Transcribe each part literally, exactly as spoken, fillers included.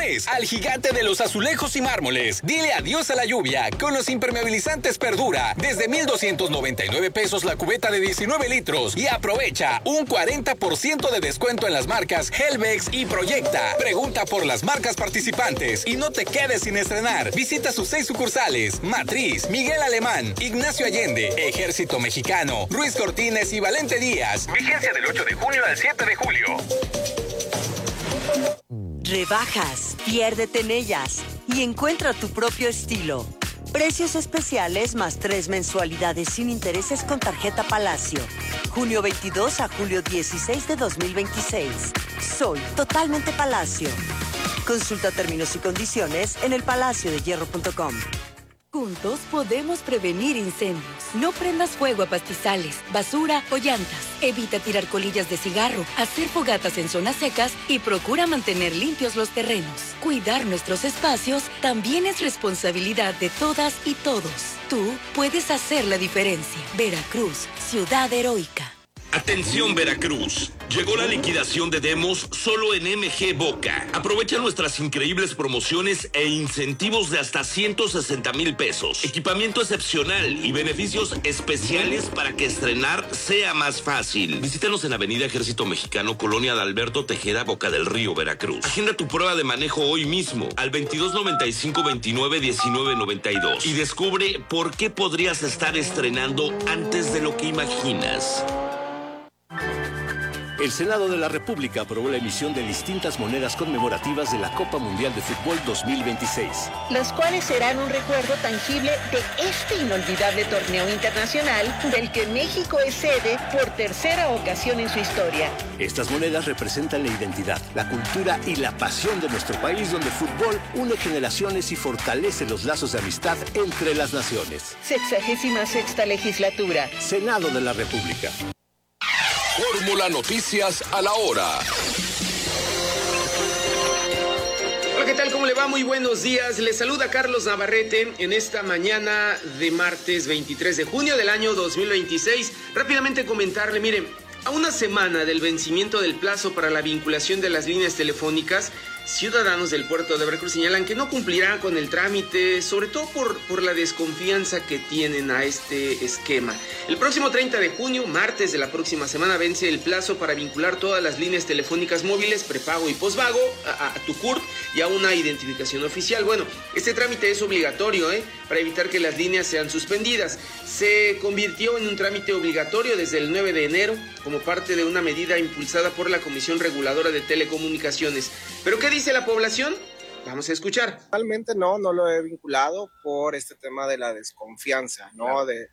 mes al gigante de los azulejos y mármoles. Dile adiós a la lluvia con los impermeabilizantes Perdura. Desde mil doscientos noventa y nueve pesos la cubeta de diecinueve litros. Y aprovecha un cuarenta por ciento de descuento en las marcas Helvex y Proyecta. Pregunta por las marcas participantes y no te quedes sin estrenar. Visita sus seis sucursales: Matriz, Miguel Alemán, Ignacio Allende, Ejército Mexicano, Ruiz Cortines y Valente Díaz. Vigencia del ocho de junio al siete de julio. Rebajas, piérdete en ellas y encuentra tu propio estilo. Precios especiales más tres mensualidades sin intereses con tarjeta Palacio. Junio veintidós a julio dieciséis de dos mil veintiséis. Soy totalmente Palacio. Consulta términos y condiciones en el palacio de hierro punto com. Juntos podemos prevenir incendios. No prendas fuego a pastizales, basura o llantas. Evita tirar colillas de cigarro, hacer fogatas en zonas secas y procura mantener limpios los terrenos. Cuidar nuestros espacios también es responsabilidad de todas y todos. Tú puedes hacer la diferencia. Veracruz, ciudad heroica. Atención Veracruz, llegó la liquidación de demos solo en M G Boca. Aprovecha nuestras increíbles promociones e incentivos de hasta ciento sesenta mil pesos. Equipamiento excepcional y beneficios especiales para que estrenar sea más fácil. Visítanos en Avenida Ejército Mexicano, Colonia de Alberto Tejeda, Boca del Río, Veracruz. Agenda tu prueba de manejo hoy mismo al veintidós noventa y cinco veintinueve diecinueve noventa y dos y descubre por qué podrías estar estrenando antes de lo que imaginas. El Senado de la República aprobó la emisión de distintas monedas conmemorativas de la Copa Mundial de Fútbol dos mil veintiséis. Las cuales serán un recuerdo tangible de este inolvidable torneo internacional del que México es sede por tercera ocasión en su historia. Estas monedas representan la identidad, la cultura y la pasión de nuestro país, donde el fútbol une generaciones y fortalece los lazos de amistad entre las naciones. Sexagésima sexta legislatura. Senado de la República. Fórmula Noticias a la hora. Hola, ¿qué tal? ¿Cómo le va? Muy buenos días. Les saluda Carlos Navarrete en esta mañana de martes veintitrés de junio del año dos mil veintiséis. Rápidamente comentarle, miren, a una semana del vencimiento del plazo para la vinculación de las líneas telefónicas, ciudadanos del puerto de Veracruz señalan que no cumplirán con el trámite, sobre todo por, por la desconfianza que tienen a este esquema. El próximo treinta de junio, martes de la próxima semana, vence el plazo para vincular todas las líneas telefónicas móviles, prepago y posvago a, a, a tu C U R P y a una identificación oficial. Bueno, este trámite es obligatorio, ¿eh? para evitar que las líneas sean suspendidas. Se convirtió en un trámite obligatorio desde el nueve de enero como parte de una medida impulsada por la Comisión Reguladora de Telecomunicaciones. ¿Pero qué dice la población? Vamos a escuchar. Realmente no, no lo he vinculado por este tema de la desconfianza, ¿no? Claro. De,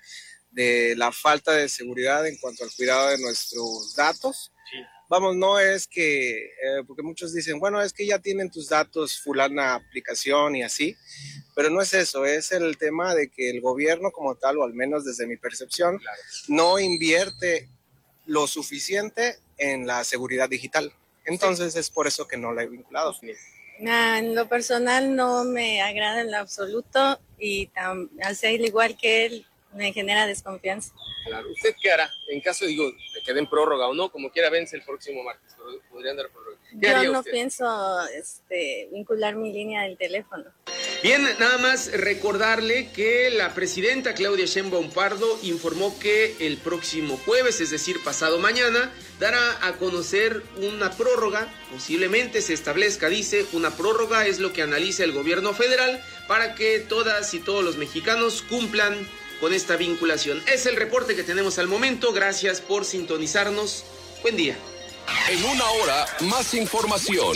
de la falta de seguridad en cuanto al cuidado de nuestros datos. Sí. Vamos, no es que, eh, porque muchos dicen, bueno, es que ya tienen tus datos fulana aplicación y así, pero no es eso, es el tema de que el gobierno como tal, o al menos desde mi percepción, claro, no invierte lo suficiente en la seguridad digital. Entonces sí, es por eso que no la he vinculado. Nah, en lo personal no me agrada en lo absoluto y tam, al ser igual que él me genera desconfianza. Claro. ¿Usted qué hará? En caso, digo, de que den prórroga o no, como quiera vence el próximo martes, pero podrían dar prórroga. Yo no usted? pienso este, vincular mi línea del teléfono. Bien, nada más recordarle que la presidenta Claudia Sheinbaum Pardo informó que el próximo jueves, es decir, pasado mañana, dará a conocer una prórroga, posiblemente se establezca, dice, una prórroga es lo que analiza el gobierno federal para que todas y todos los mexicanos cumplan con esta vinculación. Es el reporte que tenemos al momento. Gracias por sintonizarnos. Buen día. En una hora, más información.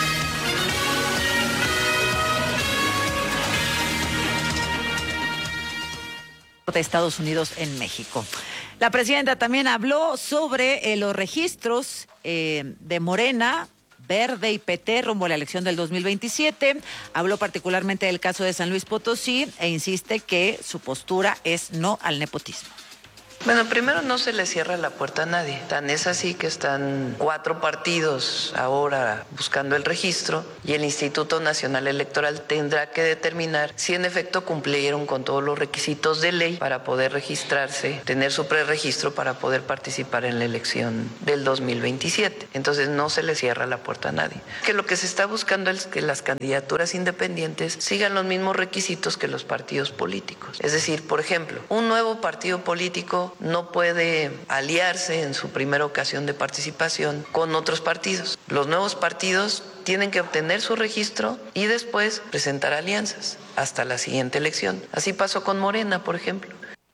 De Estados Unidos en México. La presidenta también habló sobre eh, los registros eh, de Morena, Verde y P T rumbo a la elección del dos mil veintisiete. Habló particularmente del caso de San Luis Potosí e insiste que su postura es no al nepotismo. Bueno, primero no se le cierra la puerta a nadie. Tan es así que están cuatro partidos ahora buscando el registro y el Instituto Nacional Electoral tendrá que determinar si en efecto cumplieron con todos los requisitos de ley para poder registrarse, tener su preregistro para poder participar en la elección del dos mil veintisiete. Entonces no se le cierra la puerta a nadie. Que lo que se está buscando es que las candidaturas independientes sigan los mismos requisitos que los partidos políticos. Es decir, por ejemplo, un nuevo partido político no puede aliarse en su primera ocasión de participación con otros partidos. Los nuevos partidos tienen que obtener su registro y después presentar alianzas hasta la siguiente elección. Así pasó con Morena, por ejemplo.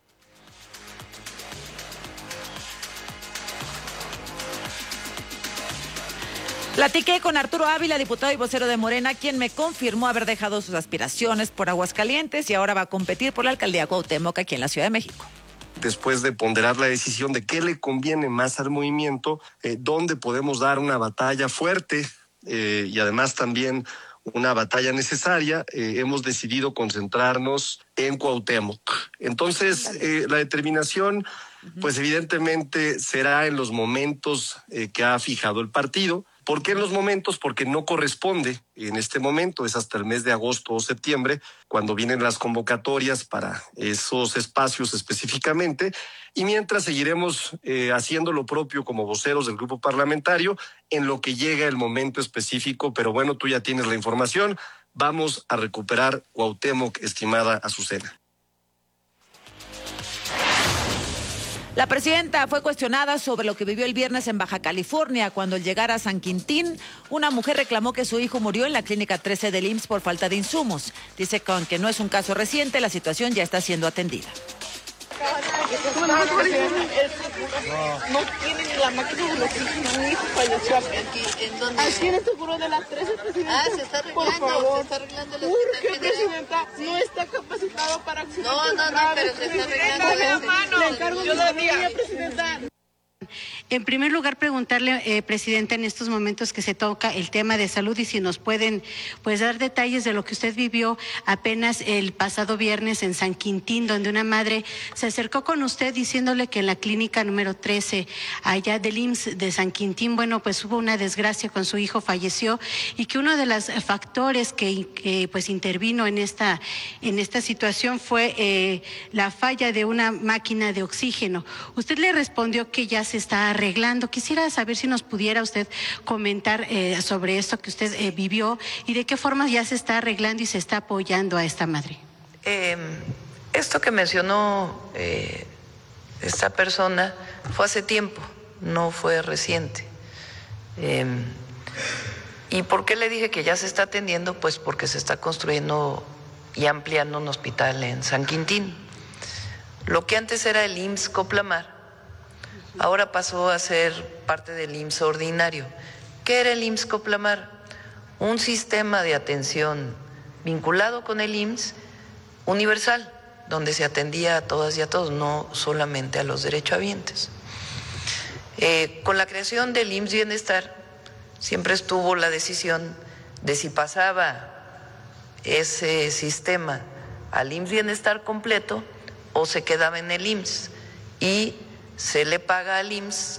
Platiqué con Arturo Ávila, diputado y vocero de Morena, quien me confirmó haber dejado sus aspiraciones por Aguascalientes y ahora va a competir por la alcaldía Cuauhtémoc aquí en la Ciudad de México. Después de ponderar la decisión de qué le conviene más al movimiento, eh, dónde podemos dar una batalla fuerte eh, y además también una batalla necesaria, eh, hemos decidido concentrarnos en Cuauhtémoc. Entonces, eh, la determinación, pues evidentemente será en los momentos eh, que ha fijado el partido. ¿Por qué en los momentos? Porque no corresponde en este momento, es hasta el mes de agosto o septiembre, cuando vienen las convocatorias para esos espacios específicamente, y mientras seguiremos eh, haciendo lo propio como voceros del grupo parlamentario en lo que llega el momento específico, pero bueno, tú ya tienes la información, vamos a recuperar Cuauhtémoc, estimada Azucena. La presidenta fue cuestionada sobre lo que vivió el viernes en Baja California. Cuando al llegar a San Quintín, una mujer reclamó que su hijo murió en la clínica trece del I M S S por falta de insumos. Dice que aunque no es un caso reciente, la situación ya está siendo atendida. No tiene ni la máquina de oxígeno, mi hijo falleció aquí. ¿En dónde? Aquí en el seguro de las trece, presidenta. Ah, se está arreglando, por favor. Se está arreglando. ¿Por qué, presidenta? No está capacitado para accidentes. No, no, no, pero se está arreglando. Le encargo yo la mía, presidenta. En primer lugar, preguntarle, eh, Presidenta, en estos momentos que se toca el tema de salud y si nos pueden pues dar detalles de lo que usted vivió apenas el pasado viernes en San Quintín, donde una madre se acercó con usted diciéndole que en la clínica número trece allá del I M S S de San Quintín, bueno, pues hubo una desgracia con su hijo, falleció, y que uno de los factores que, que pues intervino en esta, en esta situación fue eh, la falla de una máquina de oxígeno. Usted le respondió que ya se está arreglando. Quisiera saber si nos pudiera usted comentar eh, sobre esto que usted eh, vivió y de qué forma ya se está arreglando y se está apoyando a esta madre. Eh, esto que mencionó eh, esta persona fue hace tiempo, no fue reciente. Eh, ¿Y por qué le dije que ya se está atendiendo? Pues porque se está construyendo y ampliando un hospital en San Quintín. Lo que antes era el I M S S Coplamar, ahora pasó a ser parte del I M S S ordinario. ¿Qué era el I M S S Coplamar? Un sistema de atención vinculado con el I M S S universal, donde se atendía a todas y a todos, no solamente a los derechohabientes. Eh, con la creación del I M S S Bienestar, siempre estuvo la decisión de si pasaba ese sistema al I M S S Bienestar completo o se quedaba en el I M S S, y se le paga al I M S S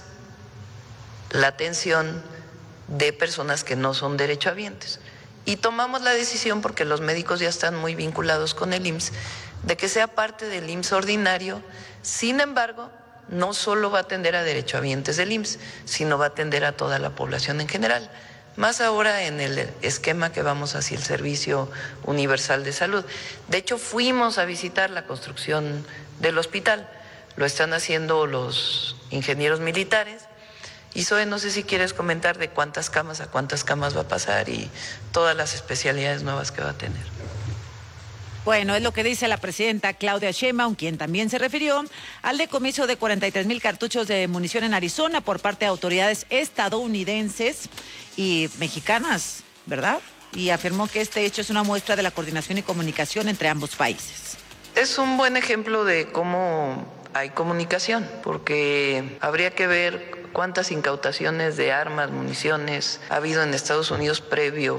la atención de personas que no son derechohabientes. Y tomamos la decisión, porque los médicos ya están muy vinculados con el I M S S, de que sea parte del I M S S ordinario. Sin embargo, no solo va a atender a derechohabientes del I M S S, sino va a atender a toda la población en general. Más ahora en el esquema que vamos hacia el Servicio Universal de Salud. De hecho, fuimos a visitar la construcción del hospital. Lo están haciendo los ingenieros militares. Y Zoe, no sé si quieres comentar de cuántas camas a cuántas camas va a pasar y todas las especialidades nuevas que va a tener. Bueno, es lo que dice la presidenta Claudia Sheinbaum, quien también se refirió al decomiso de cuarenta y tres mil cartuchos de munición en Arizona por parte de autoridades estadounidenses y mexicanas, ¿verdad? Y afirmó que este hecho es una muestra de la coordinación y comunicación entre ambos países. Es un buen ejemplo de cómo hay comunicación, porque habría que ver cuántas incautaciones de armas, municiones ha habido en Estados Unidos previo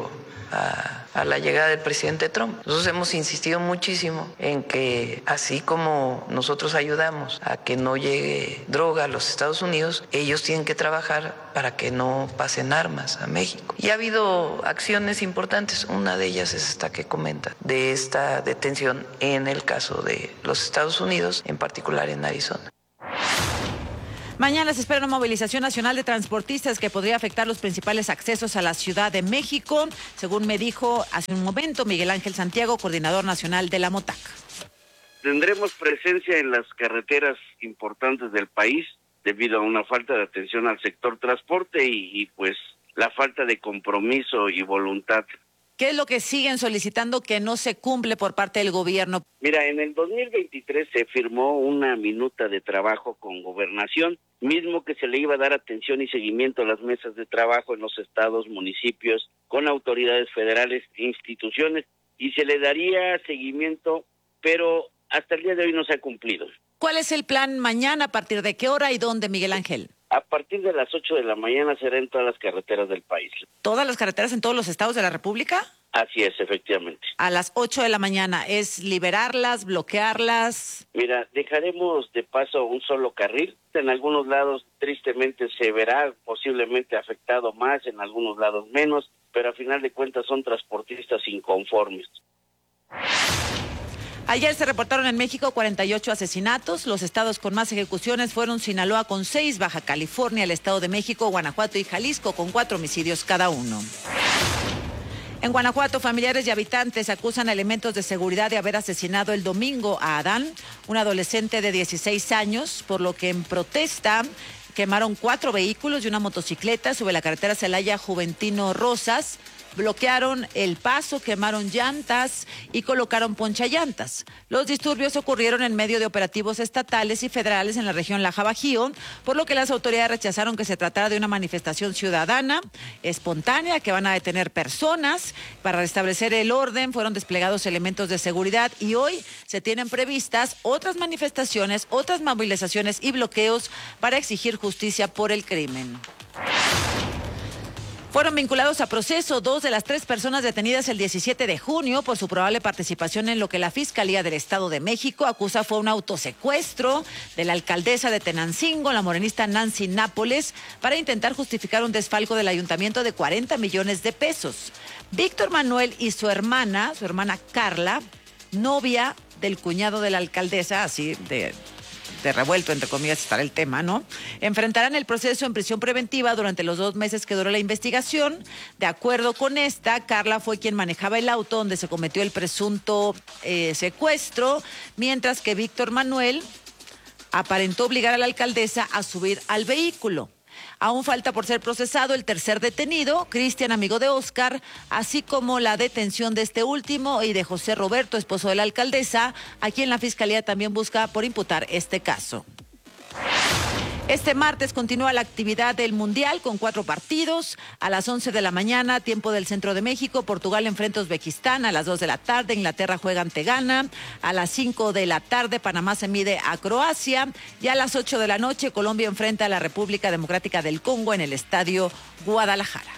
a, a la llegada del presidente Trump. Nosotros hemos insistido muchísimo en que así como nosotros ayudamos a que no llegue droga a los Estados Unidos, ellos tienen que trabajar para que no pasen armas a México. Y ha habido acciones importantes, una de ellas es esta que comenta, de esta detención en el caso de los Estados Unidos, en particular en Arizona. Mañana se espera una movilización nacional de transportistas que podría afectar los principales accesos a la Ciudad de México, según me dijo hace un momento Miguel Ángel Santiago, coordinador nacional de la MOTAC. Tendremos presencia en las carreteras importantes del país debido a una falta de atención al sector transporte y, y pues la falta de compromiso y voluntad. ¿Qué es lo que siguen solicitando que no se cumple por parte del gobierno? Mira, en el dos mil veintitrés se firmó una minuta de trabajo con Gobernación, mismo que se le iba a dar atención y seguimiento a las mesas de trabajo en los estados, municipios, con autoridades federales e instituciones, y se le daría seguimiento, pero hasta el día de hoy no se ha cumplido. ¿Cuál es el plan mañana? ¿A partir de qué hora y dónde, Miguel Ángel? A partir de las ocho de la mañana será en todas las carreteras del país. ¿Todas las carreteras en todos los estados de la República? Así es, efectivamente. A las ocho de la mañana, ¿es liberarlas, bloquearlas? Mira, dejaremos de paso un solo carril. En algunos lados, tristemente, se verá posiblemente afectado más, en algunos lados menos, pero a final de cuentas son transportistas inconformes. Ayer se reportaron en México cuarenta y ocho asesinatos. Los estados con más ejecuciones fueron Sinaloa con seis, Baja California, el Estado de México, Guanajuato y Jalisco con cuatro homicidios cada uno. En Guanajuato, familiares y habitantes acusan a elementos de seguridad de haber asesinado el domingo a Adán, un adolescente de dieciséis años, por lo que en protesta quemaron cuatro vehículos y una motocicleta sobre la carretera Celaya Juventino Rosas. Bloquearon el paso, quemaron llantas y colocaron ponchallantas. Los disturbios ocurrieron en medio de operativos estatales y federales en la región Laja Bajío, por lo que las autoridades rechazaron que se tratara de una manifestación ciudadana espontánea, que van a detener personas. Para restablecer el orden fueron desplegados elementos de seguridad y hoy se tienen previstas otras manifestaciones, otras movilizaciones y bloqueos para exigir justicia por el crimen. Fueron vinculados a proceso dos de las tres personas detenidas el diecisiete de junio por su probable participación en lo que la Fiscalía del Estado de México acusa fue un autosecuestro de la alcaldesa de Tenancingo, la morenista Nancy Nápoles, para intentar justificar un desfalco del ayuntamiento de cuarenta millones de pesos. Víctor Manuel y su hermana, su hermana Carla, novia del cuñado de la alcaldesa, así de... de revuelto, entre comillas, estará el tema, ¿no? Enfrentarán el proceso en prisión preventiva durante los dos meses que duró la investigación. De acuerdo con esta, Carla fue quien manejaba el auto donde se cometió el presunto eh, secuestro, mientras que Víctor Manuel aparentó obligar a la alcaldesa a subir al vehículo. Aún falta por ser procesado el tercer detenido, Cristian, amigo de Oscar, así como la detención de este último y de José Roberto, esposo de la alcaldesa, a quien la Fiscalía también busca por imputar este caso. Este martes continúa la actividad del Mundial con cuatro partidos. A las once de la mañana, tiempo del Centro de México, Portugal enfrenta a Uzbekistán. A las dos de la tarde, Inglaterra juega ante Ghana. A las cinco de la tarde, Panamá se mide a Croacia. Y a las ocho de la noche, Colombia enfrenta a la República Democrática del Congo en el Estadio Guadalajara.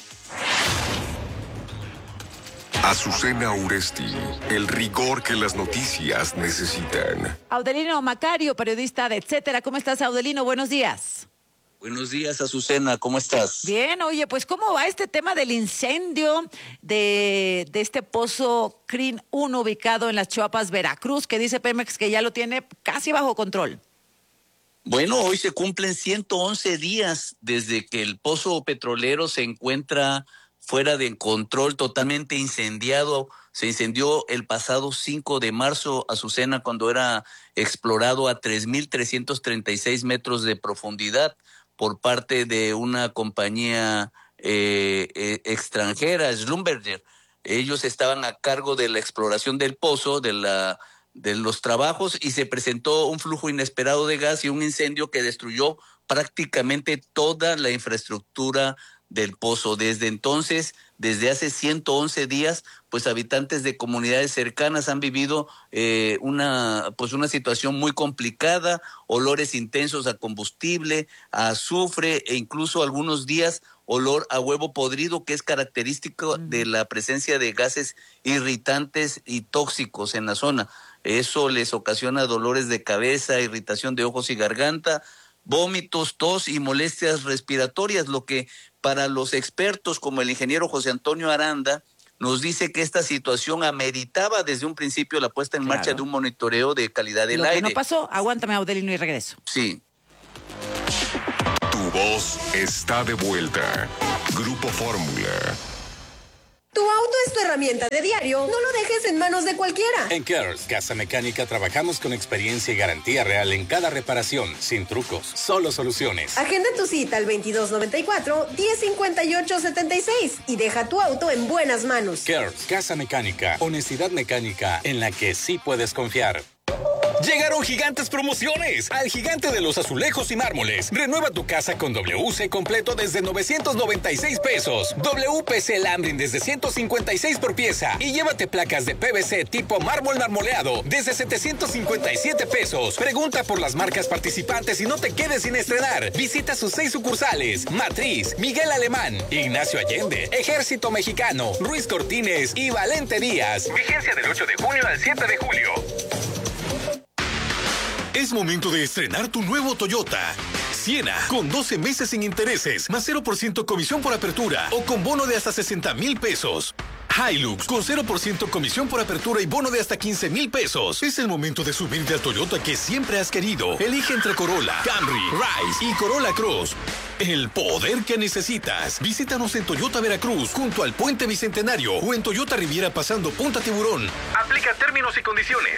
Azucena Uresti, el rigor que las noticias necesitan. Audelino Macario, periodista de Etcétera. ¿Cómo estás, Audelino? Buenos días. Buenos días, Azucena, ¿cómo estás? Bien, oye, pues ¿cómo va este tema del incendio de, de este pozo C R I N uno ubicado en las Chiapas, Veracruz, que dice Pemex que ya lo tiene casi bajo control? Bueno, hoy se cumplen ciento once días desde que el pozo petrolero se encuentra fuera de control, totalmente incendiado. Se incendió el pasado cinco de marzo, Azucena, cuando era explorado a tres mil trescientos treinta y seis metros de profundidad por parte de una compañía eh, eh, extranjera, Schlumberger. Ellos estaban a cargo de la exploración del pozo, de la de los trabajos, y se presentó un flujo inesperado de gas y un incendio que destruyó prácticamente toda la infraestructura del pozo. Desde entonces, desde hace ciento once días, pues habitantes de comunidades cercanas han vivido eh, una, pues una situación muy complicada, olores intensos a combustible, a azufre e incluso algunos días olor a huevo podrido, que es característico mm. de la presencia de gases irritantes y tóxicos en la zona. Eso les ocasiona dolores de cabeza, irritación de ojos y garganta, vómitos, tos y molestias respiratorias, lo que para los expertos como el ingeniero José Antonio Aranda nos dice que esta situación ameritaba desde un principio la puesta en claro. marcha de un monitoreo de calidad del lo aire. Lo que no pasó, aguántame, Audelino, y regreso. Sí. Tu voz está de vuelta. Grupo Fórmula. Tu auto es tu herramienta de diario, no lo dejes en manos de cualquiera. En Kers Casa Mecánica trabajamos con experiencia y garantía real en cada reparación, sin trucos, solo soluciones. Agenda tu cita al veintidós noventa y cuatro, diez cincuenta y ocho setenta y seis y deja tu auto en buenas manos. Kers Casa Mecánica, honestidad mecánica en la que sí puedes confiar. Llegaron gigantes promociones al Gigante de los Azulejos y Mármoles. Renueva tu casa con W C completo desde novecientos noventa y seis pesos. W P C Lambrin desde ciento cincuenta y seis por pieza. Y llévate placas de P V C tipo mármol marmoleado desde setecientos cincuenta y siete pesos. Pregunta por las marcas participantes y no te quedes sin estrenar. Visita sus seis sucursales: Matriz, Miguel Alemán, Ignacio Allende, Ejército Mexicano, Ruiz Cortines y Valente Díaz. Vigencia del ocho de junio al siete de julio. Es momento de estrenar tu nuevo Toyota Siena con doce meses sin intereses, más cero por ciento comisión por apertura o con bono de hasta sesenta mil pesos. Hilux con cero por ciento comisión por apertura y bono de hasta quince mil pesos. Es el momento de subirte al Toyota que siempre has querido. Elige entre Corolla, Camry, Rise y Corolla Cross. El poder que necesitas. Visítanos en Toyota Veracruz, junto al Puente Bicentenario, o en Toyota Riviera pasando Punta Tiburón. Aplica términos y condiciones.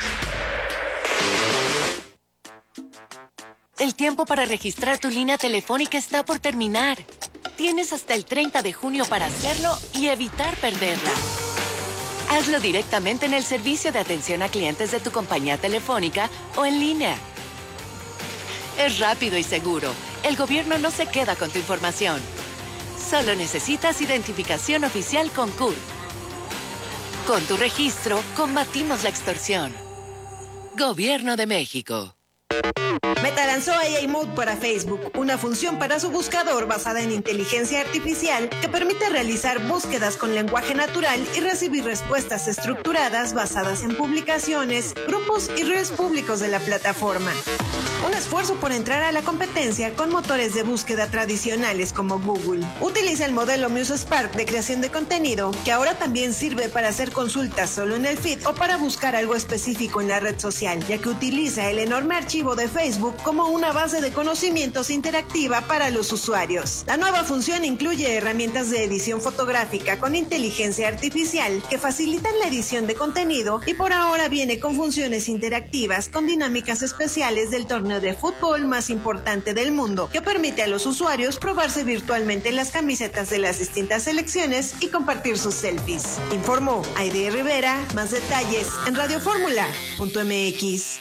El tiempo para registrar tu línea telefónica está por terminar. Tienes hasta el treinta de junio para hacerlo y evitar perderla. Hazlo directamente en el servicio de atención a clientes de tu compañía telefónica o en línea. Es rápido y seguro. El gobierno no se queda con tu información. Solo necesitas identificación oficial con C U R. Con tu registro, combatimos la extorsión. Gobierno de México. Meta lanzó A I Mode para Facebook, una función para su buscador basada en inteligencia artificial que permite realizar búsquedas con lenguaje natural y recibir respuestas estructuradas basadas en publicaciones, grupos y redes públicos de la plataforma. Un esfuerzo por entrar a la competencia con motores de búsqueda tradicionales como Google. Utiliza el modelo MuseSpark de creación de contenido, que ahora también sirve para hacer consultas solo en el feed o para buscar algo específico en la red social, ya que utiliza el enorme archivo de Facebook como una base de conocimientos interactiva para los usuarios. La nueva función incluye herramientas de edición fotográfica con inteligencia artificial que facilitan la edición de contenido y por ahora viene con funciones interactivas con dinámicas especiales del torneo de fútbol más importante del mundo, que permite a los usuarios probarse virtualmente las camisetas de las distintas selecciones y compartir sus selfies. Informó Aide Rivera. Más detalles en radio fórmula punto m x.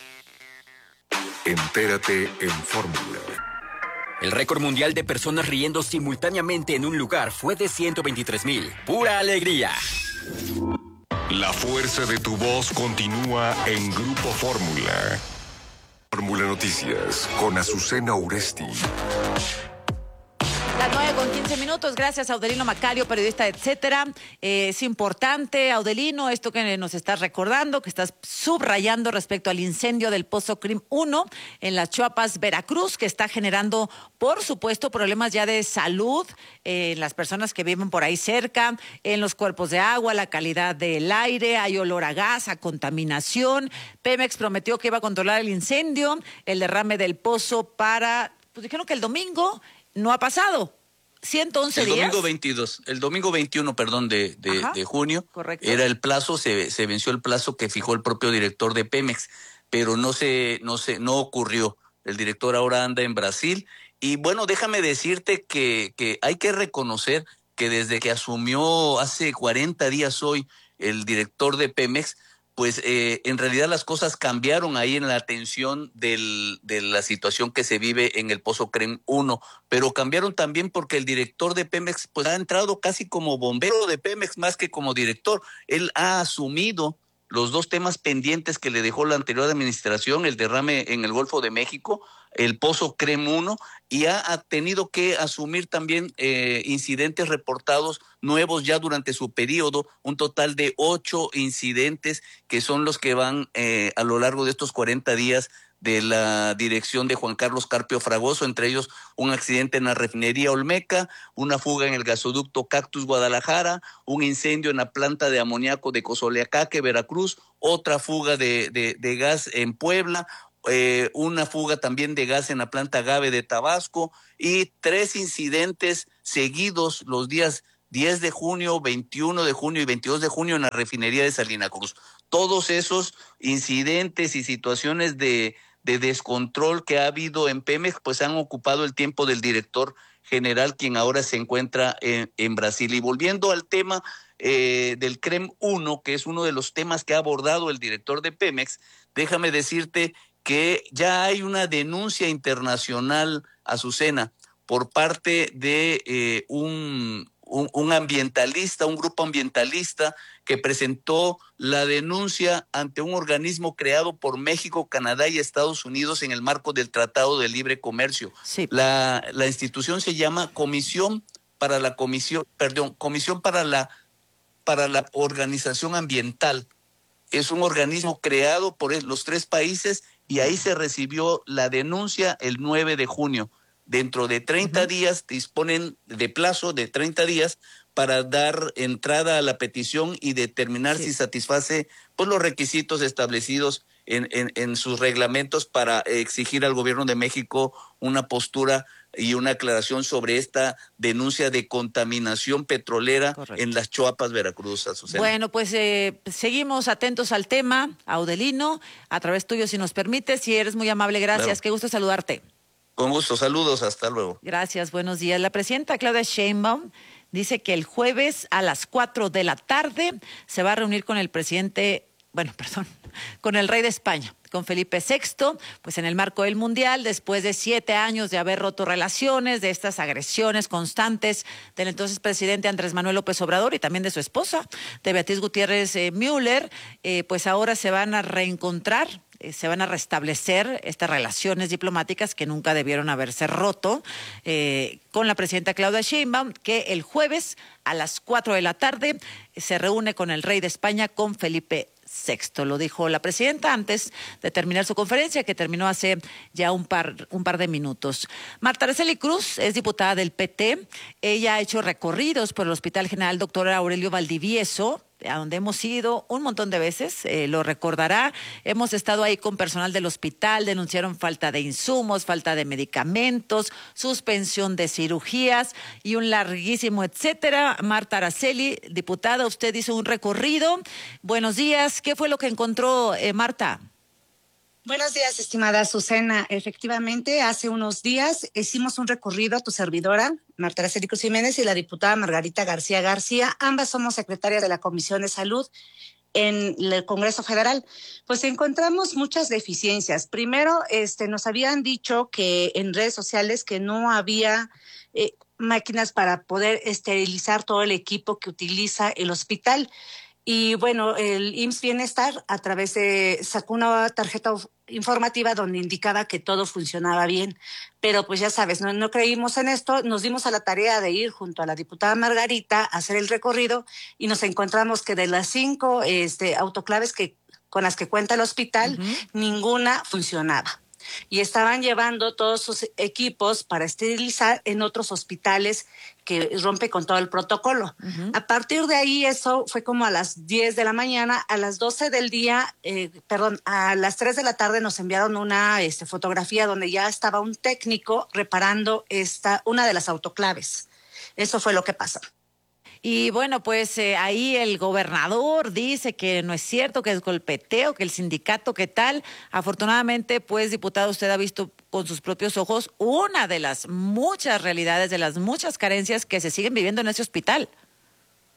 Entérate en Fórmula. El récord mundial de personas riendo simultáneamente en un lugar fue de ciento veintitrés mil. ¡Pura alegría! La fuerza de tu voz continúa en Grupo Fórmula. Fórmula Noticias con Azucena Uresti. Las nueve con quince minutos, gracias Audelino Macario, periodista, etcétera. Eh, es importante, Audelino, esto que nos estás recordando, que estás subrayando respecto al incendio del Pozo Crim uno en las Chuapas, Veracruz, que está generando, por supuesto, problemas ya de salud eh, en las personas que viven por ahí cerca, en los cuerpos de agua, la calidad del aire, hay olor a gas, a contaminación. Pemex prometió que iba a controlar el incendio, el derrame del pozo para, pues dijeron que el domingo. No ha pasado. ciento once el días. Domingo veintidós, el domingo veintiuno, perdón, de, de, de junio. Correcto. Era el plazo, se, se venció el plazo que fijó el propio director de Pemex, pero no se, no se, no ocurrió. El director ahora anda en Brasil. Y bueno, déjame decirte que, que hay que reconocer que desde que asumió hace cuarenta días hoy el director de Pemex, pues eh, en realidad las cosas cambiaron ahí en la atención del, de la situación que se vive en el Pozo CREM uno, pero cambiaron también porque el director de Pemex pues ha entrado casi como bombero de Pemex más que como director. Él ha asumido los dos temas pendientes que le dejó la anterior administración, el derrame en el Golfo de México, el Pozo CREM uno, y ha, ha tenido que asumir también eh, incidentes reportados nuevos ya durante su periodo, un total de ocho incidentes que son los que van eh, a lo largo de estos cuarenta días de la dirección de Juan Carlos Carpio Fragoso, entre ellos un accidente en la refinería Olmeca, una fuga en el gasoducto Cactus Guadalajara, un incendio en la planta de amoníaco de Cozoleacaque, Veracruz, otra fuga de, de, de gas en Puebla, eh, una fuga también de gas en la planta Agave de Tabasco y tres incidentes seguidos los días diez de junio, veintiuno de junio y veintidós de junio en la refinería de Salina Cruz. Todos esos incidentes y situaciones de de descontrol que ha habido en Pemex, pues han ocupado el tiempo del director general, quien ahora se encuentra en, en Brasil. Y volviendo al tema eh, del CREM uno, que es uno de los temas que ha abordado el director de Pemex, déjame decirte que ya hay una denuncia internacional, Azucena, por parte de eh, un, un, un ambientalista, un grupo ambientalista que presentó la denuncia ante un organismo creado por México, Canadá y Estados Unidos en el marco del Tratado de Libre Comercio. Sí. La, la institución se llama Comisión para la Comisión, perdón, Comisión para la para la Organización Ambiental. Es un organismo creado por los tres países y ahí se recibió la denuncia el nueve de junio. Dentro de treinta uh-huh. días disponen de plazo de treinta días para dar entrada a la petición y determinar sí. si satisface pues, los requisitos establecidos en, en, en sus reglamentos para exigir al gobierno de México una postura y una aclaración sobre esta denuncia de contaminación petrolera Correcto. En las Choapas, Veracruz. Azucena. Bueno, pues eh, seguimos atentos al tema, Audelino, a través tuyo, si nos permites, si eres muy amable, gracias, claro. Qué gusto saludarte. Con gusto, saludos, hasta luego. Gracias, buenos días. La presidenta Claudia Sheinbaum dice que el jueves a las cuatro de la tarde se va a reunir con el presidente, bueno, perdón, con el rey de España, con Felipe sexto, pues en el marco del Mundial, después de siete años de haber roto relaciones, de estas agresiones constantes del entonces presidente Andrés Manuel López Obrador y también de su esposa, de Beatriz Gutiérrez eh, Müller, eh, pues ahora se van a reencontrar, eh, se van a restablecer estas relaciones diplomáticas que nunca debieron haberse roto, eh, con la presidenta Claudia Sheinbaum, que el jueves a las cuatro de la tarde se reúne con el rey de España, con Felipe sexto. Lo dijo la presidenta antes de terminar su conferencia, que terminó hace ya un par, un par de minutos. Marta Araceli Cruz es diputada del P T. Ella ha hecho recorridos por el Hospital General Doctor Aurelio Valdivieso, a donde hemos ido un montón de veces, eh, lo recordará. Hemos estado ahí con personal del hospital, denunciaron falta de insumos, falta de medicamentos, suspensión de cirugías y un larguísimo etcétera. Marta Araceli, diputada, usted hizo un recorrido. Buenos días, ¿qué fue lo que encontró, eh, Marta? Buenos días, estimada Azucena. Efectivamente, hace unos días hicimos un recorrido a tu servidora, Marta Araceli Cruz Jiménez, y la diputada Margarita García García. Ambas somos secretarias de la Comisión de Salud en el Congreso Federal. Pues encontramos muchas deficiencias. Primero, este, nos habían dicho que en redes sociales que no había eh, máquinas para poder esterilizar todo el equipo que utiliza el hospital. Y bueno, el I M S S Bienestar a través de sacó una tarjeta informativa donde indicaba que todo funcionaba bien, pero pues ya sabes, no, no creímos en esto, nos dimos a la tarea de ir junto a la diputada Margarita a hacer el recorrido y nos encontramos que de las cinco este, autoclaves que con las que cuenta el hospital, uh-huh. ninguna funcionaba. Y estaban llevando todos sus equipos para esterilizar en otros hospitales que rompe con todo el protocolo. Uh-huh. A partir de ahí, eso fue como a las diez de la mañana, a las doce del día, eh, perdón, a las tres de la tarde nos enviaron una este, fotografía donde ya estaba un técnico reparando esta, una de las autoclaves. Eso fue lo que pasó. Y bueno, pues eh, ahí el gobernador dice que no es cierto, que es golpeteo, que el sindicato, ¿qué tal? Afortunadamente, pues, diputado, usted ha visto con sus propios ojos una de las muchas realidades, de las muchas carencias que se siguen viviendo en ese hospital.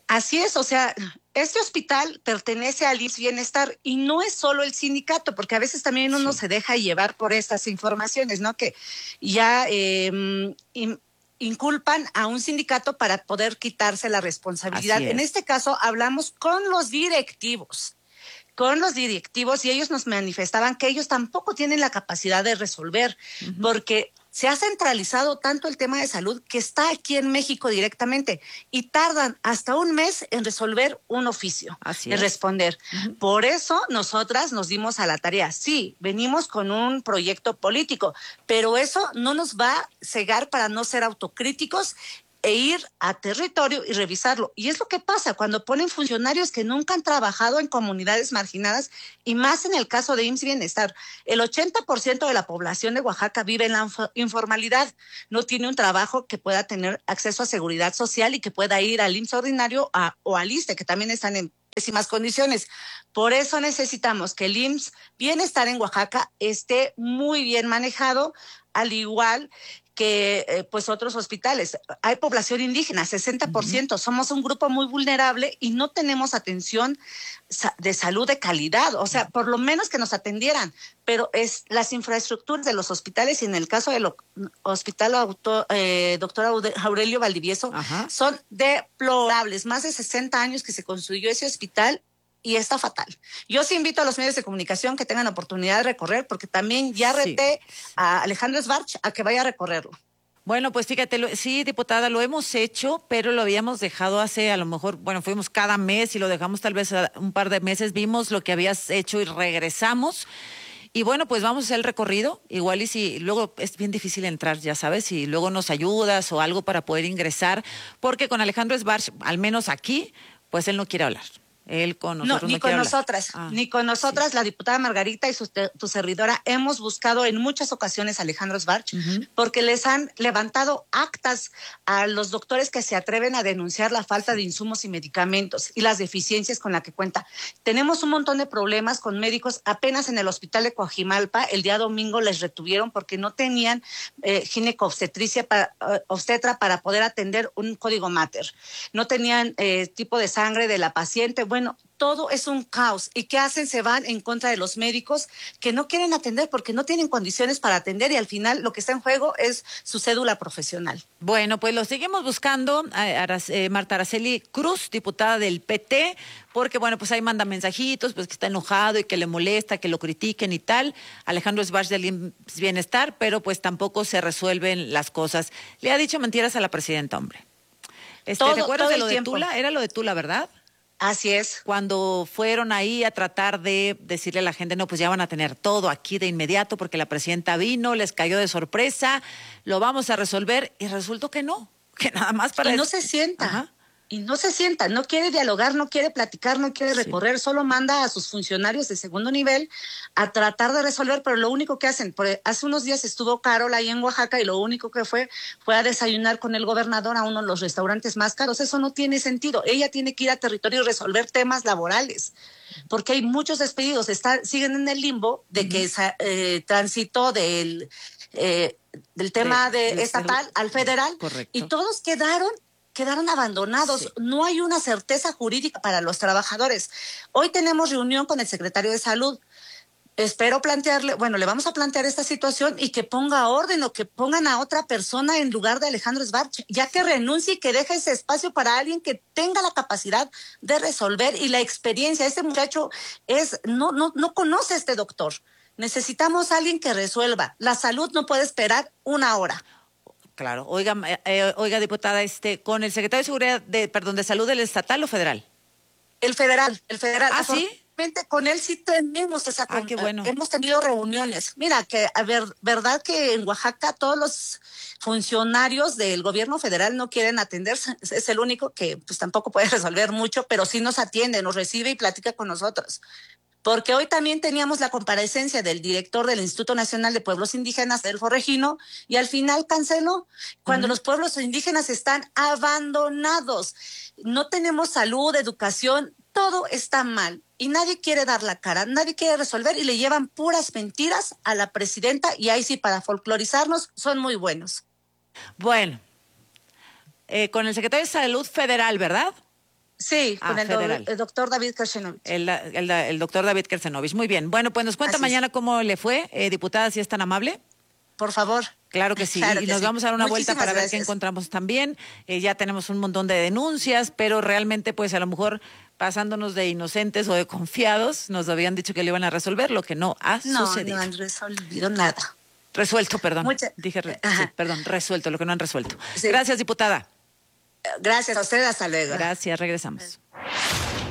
Así es, o sea, este hospital pertenece al I M S S Bienestar y no es solo el sindicato, porque a veces también uno sí. se deja llevar por estas informaciones, ¿no? Que ya eh, in, inculpan a un sindicato para poder quitarse la responsabilidad. En este caso hablamos con los directivos. con los directivos y ellos nos manifestaban que ellos tampoco tienen la capacidad de resolver, uh-huh. porque se ha centralizado tanto el tema de salud que está aquí en México directamente y tardan hasta un mes en resolver un oficio, Así en es. responder. Uh-huh. Por eso nosotras nos dimos a la tarea. Sí, venimos con un proyecto político, pero eso no nos va a cegar para no ser autocríticos e ir a territorio y revisarlo. Y es lo que pasa cuando ponen funcionarios que nunca han trabajado en comunidades marginadas y más en el caso de I M S S Bienestar. El ochenta por ciento de la población de Oaxaca vive en la informalidad, no tiene un trabajo que pueda tener acceso a seguridad social y que pueda ir al I M S S ordinario a, o al ISSSTE, que también están en pésimas condiciones. Por eso necesitamos que el I M S S Bienestar en Oaxaca esté muy bien manejado, al igual que eh, pues otros hospitales. Hay población indígena, sesenta por ciento. Uh-huh. Somos un grupo muy vulnerable y no tenemos atención sa- de salud de calidad. O sea, uh-huh. por lo menos que nos atendieran. Pero es las infraestructuras de los hospitales y en el caso del hospital auto, eh, doctor Aurelio Valdivieso uh-huh. son deplorables. Más de sesenta años que se construyó ese hospital y está fatal. Yo sí invito a los medios de comunicación que tengan oportunidad de recorrer, porque también ya reté sí. a Alejandro Sbarch a que vaya a recorrerlo. Bueno, pues fíjate, lo, sí, diputada, lo hemos hecho, pero lo habíamos dejado hace, a lo mejor, bueno, fuimos cada mes y lo dejamos tal vez un par de meses, vimos lo que habías hecho y regresamos. Y bueno, pues vamos a hacer el recorrido, igual y si luego es bien difícil entrar, ya sabes, y luego nos ayudas o algo para poder ingresar, porque con Alejandro Sbarch, al menos aquí, pues él no quiere hablar. Él con nosotros no, ni no con nosotras, ah, ni con nosotras, sí. La diputada Margarita y su, tu servidora hemos buscado en muchas ocasiones a Alejandro Sbarch uh-huh. porque les han levantado actas a los doctores que se atreven a denunciar la falta de insumos y medicamentos y las deficiencias con la que cuenta. Tenemos un montón de problemas con médicos. Apenas en el hospital de Coajimalpa el día domingo les retuvieron porque no tenían eh, ginecobstetricia para, uh, obstetra para poder atender un código mater. No tenían eh, tipo de sangre de la paciente. Bueno, todo es un caos. ¿Y qué hacen? Se van en contra de los médicos que no quieren atender porque no tienen condiciones para atender y al final lo que está en juego es su cédula profesional. Bueno, pues lo seguimos buscando a, a, a Marta Araceli Cruz, diputada del P T, porque bueno, pues ahí manda mensajitos, pues que está enojado y que le molesta, que lo critiquen y tal. Alejandro Sbarch del I M S S Bienestar, pero pues tampoco se resuelven las cosas. Le ha dicho mentiras a la presidenta, hombre. Este, todo, ¿te acuerdas de lo de Tula? Era lo de Tula, ¿verdad? Así es. Cuando fueron ahí a tratar de decirle a la gente, no, pues ya van a tener todo aquí de inmediato porque la presidenta vino, les cayó de sorpresa, lo vamos a resolver y resultó que no, que nada más para... Y no se sienta. Ajá. Y no se sienta, no quiere dialogar, no quiere platicar, no quiere recorrer, sí. Solo manda a sus funcionarios de segundo nivel a tratar de resolver, pero lo único que hacen, por, hace unos días estuvo Carol ahí en Oaxaca y lo único que fue fue a desayunar con el gobernador a uno de los restaurantes más caros. Eso no tiene sentido. Ella tiene que ir a territorio y resolver temas laborales, porque hay muchos despedidos, está, siguen en el limbo de uh-huh. que eh, transitó del, eh, del tema de, de estatal al federal. Correcto. Y todos quedaron quedaron abandonados. Sí. No hay una certeza jurídica para los trabajadores. Hoy tenemos reunión con el secretario de Salud. Espero plantearle, bueno, le vamos a plantear esta situación y que ponga orden o que pongan a otra persona en lugar de Alejandro Sbarch, ya que renuncie y que deje ese espacio para alguien que tenga la capacidad de resolver y la experiencia. Este muchacho es no no no conoce a este doctor. Necesitamos a alguien que resuelva. La salud no puede esperar una hora. Claro, oiga, eh, oiga, diputada, este, con el secretario de Seguridad, de, perdón, de Salud del estatal o federal. El federal, el federal. ¿Ah, sí? Con él sí tenemos esa, ah, qué bueno. Hemos tenido reuniones. Mira, que a ver, verdad que en Oaxaca todos los funcionarios del gobierno federal no quieren atenderse. Es el único que pues tampoco puede resolver mucho, pero sí nos atiende, nos recibe y platica con nosotros. Porque hoy también teníamos la comparecencia del director del Instituto Nacional de Pueblos Indígenas, Delfo Regino, y al final canceló, cuando uh-huh. los pueblos indígenas están abandonados. No tenemos salud, educación, todo está mal. Y nadie quiere dar la cara, nadie quiere resolver y le llevan puras mentiras a la presidenta y ahí sí para folclorizarnos son muy buenos. Bueno, eh, con el secretario de Salud Federal, ¿verdad? Sí, con ah, el, do, federal. el doctor David Kersenovich. El, el, el doctor David Kersenovich. Muy bien. Bueno, pues nos cuenta Así mañana es. cómo le fue, eh, diputada, si es tan amable. Por favor. Claro que sí. Claro y que nos sí. vamos a dar una Muchísimas vuelta para ver gracias. qué encontramos también. Eh, ya tenemos un montón de denuncias, pero realmente, pues a lo mejor pasándonos de inocentes o de confiados, nos habían dicho que lo iban a resolver, lo que no ha No, sucedido. no han resolvido nada. Resuelto, perdón. Mucha- Dije, re- sí, perdón, resuelto, lo que no han resuelto. Sí. Gracias, diputada. Gracias a ustedes, hasta luego. Gracias, regresamos.